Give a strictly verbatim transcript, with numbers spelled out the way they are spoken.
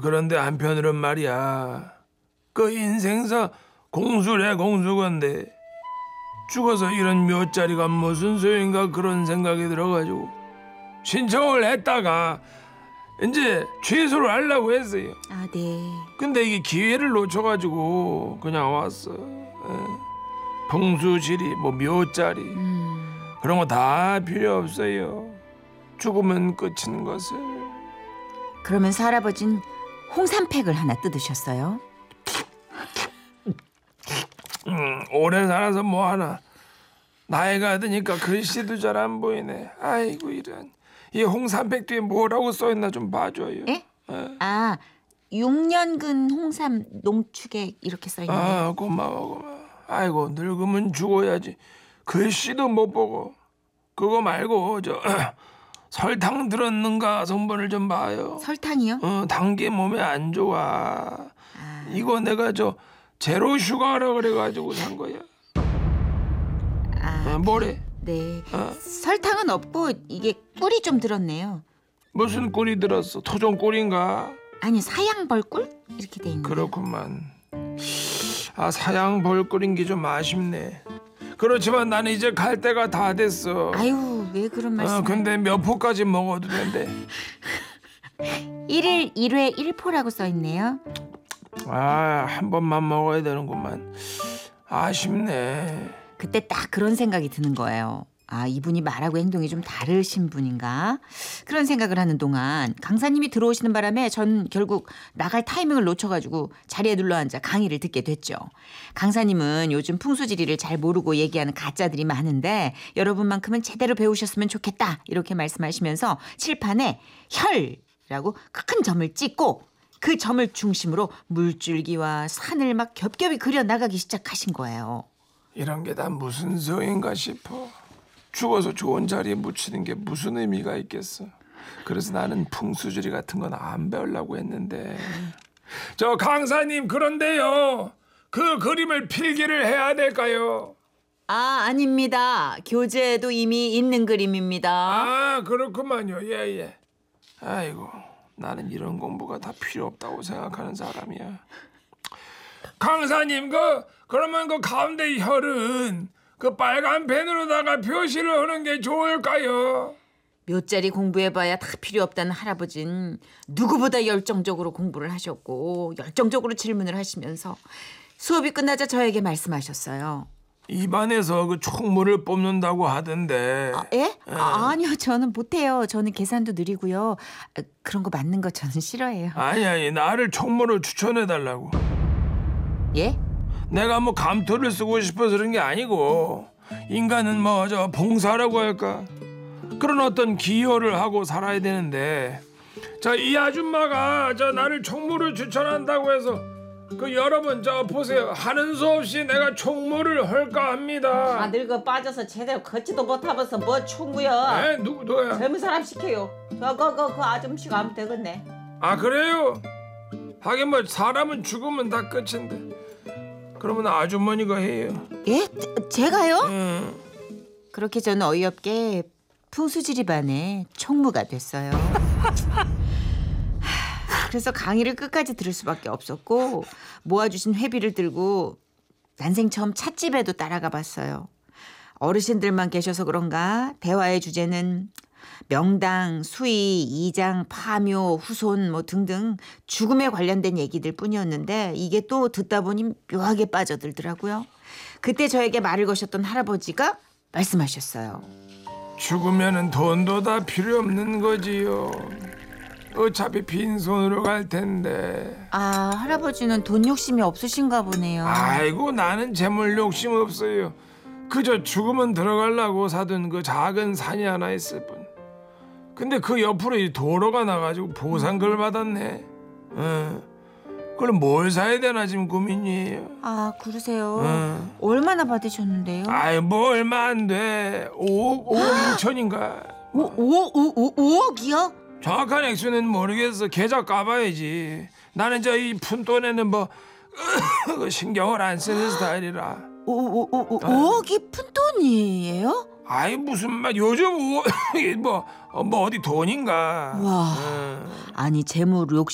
그런데 한편으론 말이야, 그 인생사 공수래 공수건데 죽어서 이런 묘자리가 무슨 소용인가 그런 생각이 들어가지고 신청을 했다가 이제 취소를 하려고 했어요. 아, 네. 근데 이게 기회를 놓쳐가지고 그냥 왔어. 에. 풍수지리 뭐 묘자리 음. 그런 거 다 필요 없어요. 죽으면 끝인 것을. 그러면서 할아버진 홍삼팩을 하나 뜯으셨어요. 음, 오래 살아서 뭐 하나. 나이가 드니까 글씨도 잘 안 보이네. 아이고 이런. 이 홍삼팩 뒤에 뭐라고 써있나 좀 봐줘요. 예? 에? 아, 육 년근 홍삼 농축액 이렇게 써있네요. 아 고마워 고마워. 아이고 늙으면 죽어야지. 글씨도 못 보고. 그거 말고 저 설탕 들었는가 성분을 좀 봐요. 설탕이요? 어, 단 게 몸에 안 좋아. 아, 이거 내가 저 제로 슈가라 그래가지고 산 거야. 아, 어, 뭐래? 네. 어? 설탕은 없고 이게 꿀이 좀 들었네요. 무슨 꿀이 들었어? 토종 꿀인가? 아니, 사양벌꿀? 이렇게 돼 있네요. 그렇구만. 아 사양 벌꿀인 게 좀 아쉽네. 그렇지만 나는 이제 갈 때가 다 됐어. 아유, 왜 그런 말씀? 어, 근데 몇 포까지 먹어도 된대. 일일 일회 일포라고 써있네요. 아, 한 번만 먹어야 되는구만. 아쉽네. 그때 딱 그런 생각이 드는 거예요. 아, 이분이 말하고 행동이 좀 다르신 분인가? 그런 생각을 하는 동안 강사님이 들어오시는 바람에 전 결국 나갈 타이밍을 놓쳐가지고 자리에 눌러앉아 강의를 듣게 됐죠. 강사님은 요즘 풍수지리를 잘 모르고 얘기하는 가짜들이 많은데 여러분만큼은 제대로 배우셨으면 좋겠다 이렇게 말씀하시면서 칠판에 혈이라고 큰 점을 찍고 그 점을 중심으로 물줄기와 산을 막 겹겹이 그려 나가기 시작하신 거예요. 이런 게 다 무슨 소용인가 싶어. 죽어서 좋은 자리에 묻히는 게 무슨 의미가 있겠어. 그래서 나는 풍수지리 같은 건 안 배우려고 했는데. 저 강사님 그런데요. 그 그림을 필기를 해야 될까요? 아, 아닙니다. 교재에도 이미 있는 그림입니다. 아 그렇구만요. 예예. 아이고 나는 이런 공부가 다 필요 없다고 생각하는 사람이야. 강사님 그 그러면 그 가운데 혈은 그 빨간 펜으로다가 표시를 하는 게 좋을까요? 몇 자리 공부해봐야 다 필요 없다는 할아버진 누구보다 열정적으로 공부를 하셨고 열정적으로 질문을 하시면서 수업이 끝나자 저에게 말씀하셨어요. 입안에서 그 총무를 뽑는다고 하던데. 아, 예? 아, 아니요. 저는 못해요. 저는 계산도 느리고요. 아, 그런 거 맞는 거 저는 싫어해요. 아니 아니 나를 총무를 추천해달라고. 예? 내가 뭐 감투를 쓰고 싶어서 그런 게 아니고 인간은 뭐 저 봉사라고 할까 그런 어떤 기여를 하고 살아야 되는데 자 이 아줌마가 저 나를 총무를 추천한다고 해서 그 여러분 저 보세요 하는 수 없이 내가 총무를 할까 합니다. 다 늙어 빠져서 제대로 걷지도 못하면서 뭐 총무야. 에 누구 너야? 젊은 사람 시켜요. 저거 그, 그 아줌씨가 하면 되겠네. 아 그래요? 하긴 뭐 사람은 죽으면 다 끝인데 그러면 아주머니가 해요. 예? 제가요? 응. 그렇게 저는 어이없게 풍수지리반의 총무가 됐어요. 그래서 강의를 끝까지 들을 수밖에 없었고 모아주신 회비를 들고 난생 처음 찻집에도 따라가 봤어요. 어르신들만 계셔서 그런가 대화의 주제는 명당, 수의, 이장, 파묘, 후손 뭐 등등 죽음에 관련된 얘기들 뿐이었는데 이게 또 듣다 보니 묘하게 빠져들더라고요. 그때 저에게 말을 거셨던 할아버지가 말씀하셨어요. 죽으면은 돈도 다 필요 없는 거지요. 어차피 빈손으로 갈 텐데. 아, 할아버지는 돈 욕심이 없으신가 보네요. 아이고 나는 재물 욕심 없어요. 그저 죽으면 들어가려고 사둔 그 작은 산이 하나 있을 뿐. 근데 그 옆으로 이 도로가 나가지고 보상금을 받았네. 어. 그럼 뭘 사야 되나 지금 고민이에요. 아, 그러세요? 어. 얼마나 받으셨는데요? 아이 뭐 얼마 안 돼. 오억 오억 이천인가. 오, 오, 오, 오, 오억이요? 정확한 액수는 모르겠어. 계좌 까봐야지. 나는 저 이 푼돈에는 뭐 신경을 안 쓰는 스타일이라. 오, 오, 오, 오, 오억이 푼돈이에요? 아이 무슨 말 요즘 오, 뭐, 어, 뭐 어디 돈인가. 와, 어. 아니 재물 욕심